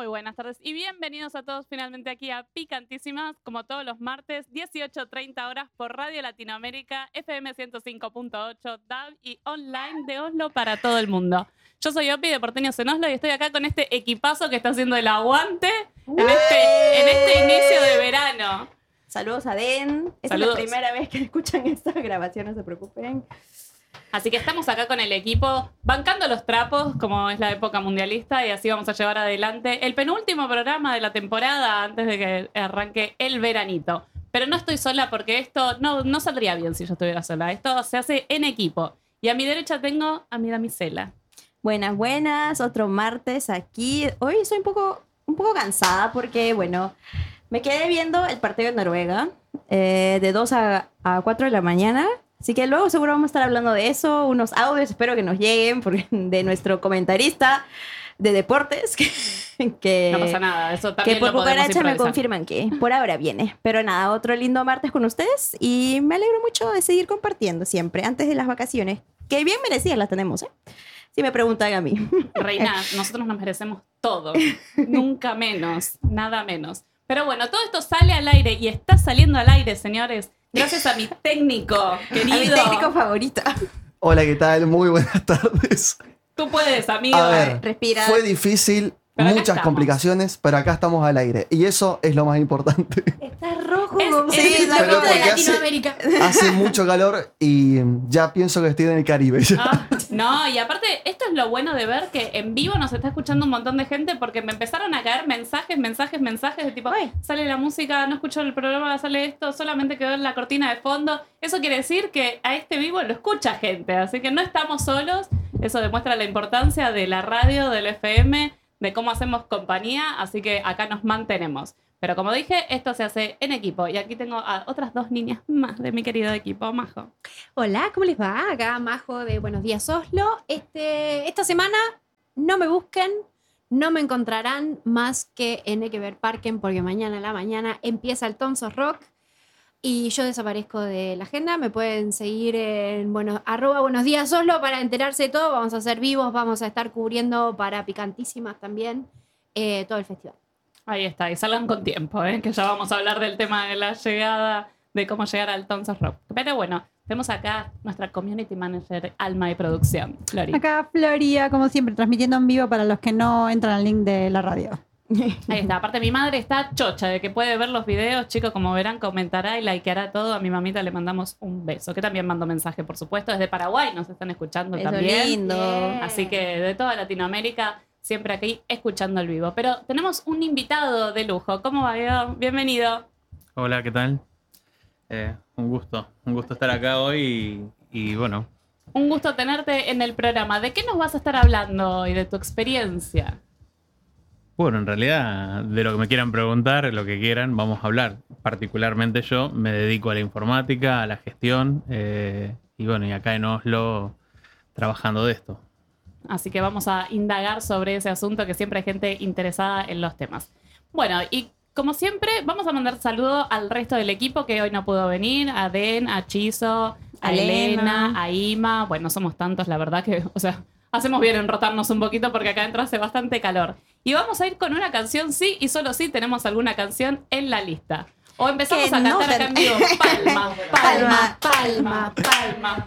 Muy buenas tardes y bienvenidos a todos finalmente aquí a Picantísimas, como todos los martes, 18:30 horas por Radio Latinoamérica, FM 105.8, DAB y online de Oslo para todo el mundo. Yo soy Opi de Porteños en Oslo y estoy acá con este equipazo que está haciendo el aguante en este inicio de verano. Saludos a Den. Es la primera vez que escuchan esta grabación, no se preocupen. Así que estamos acá con el equipo bancando los trapos, como es la época mundialista, y así vamos a llevar adelante el penúltimo programa de la temporada antes de que arranque el veranito. Pero no estoy sola porque esto no saldría bien si yo estuviera sola. Esto se hace en equipo. Y a mi derecha tengo a mi damisela. Buenas, buenas. Otro martes aquí. Hoy estoy un poco cansada porque, bueno, me quedé viendo el partido de Noruega de 2 a 4 de la mañana. Así que luego seguro vamos a estar hablando de eso, unos audios, espero que nos lleguen de nuestro comentarista de deportes. Que no pasa nada, eso también que por lo podemos cucaracha improvisar. me confirman que por ahora viene. Pero nada, otro lindo martes con ustedes y me alegro mucho de seguir compartiendo siempre, antes de las vacaciones, que bien merecidas las tenemos, ¿eh? Si me preguntan a mí. Reina, nosotros nos merecemos todo, nunca menos, nada menos. Pero bueno, todo esto sale al aire y está saliendo al aire, señores. Gracias a mi técnico, querido. A mi técnico favorito. Hola, ¿qué tal? Muy buenas tardes. Tú puedes, amigo. A ver, respira. Fue difícil, pero muchas complicaciones, pero acá estamos al aire. Y eso es lo más importante. Estás rojo. Sí, la pero de porque Latinoamérica. Hace mucho calor y ya pienso que estoy en el Caribe. No, y aparte, esto es lo bueno de ver que en vivo nos está escuchando un montón de gente porque me empezaron a caer mensajes de tipo, sale la música, no escucho el programa, sale esto, solamente quedó en la cortina de fondo. Eso quiere decir que a este vivo lo escucha gente, así que no estamos solos. Eso demuestra la importancia de la radio, del FM, de cómo hacemos compañía, así que acá nos mantenemos. Pero como dije, esto se hace en equipo. Y aquí tengo a otras dos niñas más de mi querido equipo. Majo. Hola, ¿cómo les va? Acá Majo de Buenos Días Oslo. Esta semana no me busquen, no me encontrarán más que en Ekeberg Parken, porque mañana a la mañana empieza el Tons of Rock y yo desaparezco de la agenda. Me pueden seguir en @Buenos Días Oslo para enterarse de todo. Vamos a ser vivos, vamos a estar cubriendo para Picantísimas también todo el festival. Ahí está, y salgan con tiempo, que ya vamos a hablar del tema de la llegada, de cómo llegar al Tons of Rock. Pero bueno, tenemos acá nuestra community manager, alma de producción, Flori. Acá Floria, como siempre, transmitiendo en vivo para los que no entran al link de la radio. Ahí está, aparte mi madre está chocha de que puede ver los videos, chicos, como verán, comentará y likeará todo. A mi mamita le mandamos un beso, que también mandó mensaje, por supuesto, desde Paraguay nos están escuchando Eso también. Lindo. Así que de toda Latinoamérica, siempre aquí escuchando el vivo. Pero tenemos un invitado de lujo. ¿Cómo va, Guido? Bienvenido. Hola, ¿qué tal? Un gusto estar acá hoy y bueno. Un gusto tenerte en el programa. ¿De qué nos vas a estar hablando hoy, de tu experiencia? Bueno, en realidad, de lo que me quieran preguntar, lo que quieran, vamos a hablar. Particularmente yo me dedico a la informática, a la gestión y bueno, y acá en Oslo trabajando de esto. Así que vamos a indagar sobre ese asunto, que siempre hay gente interesada en los temas. Bueno, y como siempre, vamos a mandar saludos al resto del equipo que hoy no pudo venir, a Den, a Chizo, a Elena, a Ima. Bueno, somos tantos, la verdad que, hacemos bien en rotarnos un poquito porque acá adentro hace bastante calor. Y vamos a ir con una canción, sí, y solo sí tenemos alguna canción en la lista. O empezamos a cantar acá en vivo. Palma, palma, palma, palma.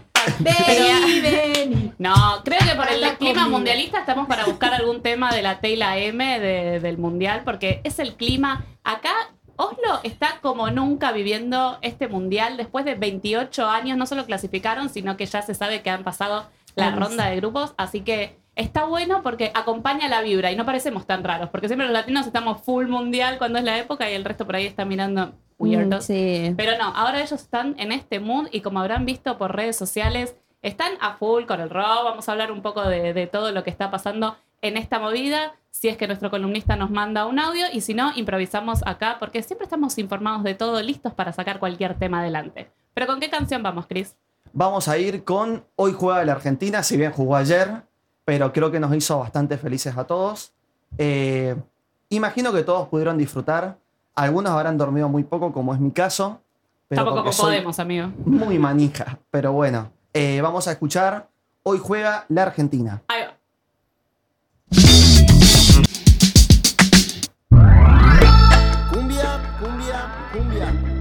Vení. No, creo que por el clima mundialista estamos para buscar algún tema de la Tela M del mundial, porque es el clima. Acá Oslo está como nunca viviendo este mundial. Después de 28 años no solo clasificaron, sino que ya se sabe que han pasado la ronda de grupos, así que está bueno porque acompaña la vibra y no parecemos tan raros, porque siempre los latinos estamos full mundial cuando es la época y el resto por ahí está mirando weirdos. Sí. Pero no, ahora ellos están en este mood y como habrán visto por redes sociales, están a full con el rock. Vamos a hablar un poco de todo lo que está pasando en esta movida, si es que nuestro columnista nos manda un audio, y si no, improvisamos acá, porque siempre estamos informados de todo, listos para sacar cualquier tema adelante. Pero ¿con qué canción vamos, Chris? Vamos a ir con Hoy juega la Argentina, si bien jugó ayer, pero creo que nos hizo bastante felices a todos. Imagino que todos pudieron disfrutar. Algunos habrán dormido muy poco, como es mi caso. Pero tampoco podemos, amigo. Muy manija, pero bueno. Vamos a escuchar Hoy juega la Argentina. Ahí va. cumbia.